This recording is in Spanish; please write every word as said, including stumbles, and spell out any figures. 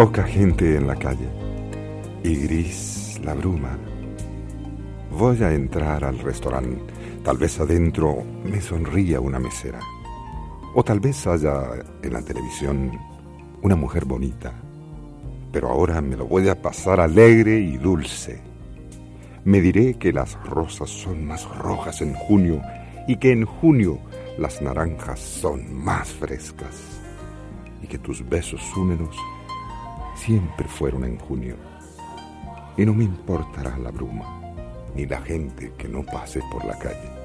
Poca gente en la calle y gris la bruma. Voy a entrar al restaurante. Tal vez adentro me sonría una mesera. O tal vez haya en la televisión una mujer bonita. Pero ahora me lo voy a pasar alegre y dulce. Me diré que las rosas son más rojas en junio y que en junio las naranjas son más frescas y que tus besos húmedos siempre fueron en junio. Y no me importará la bruma ni la gente que no pase por la calle.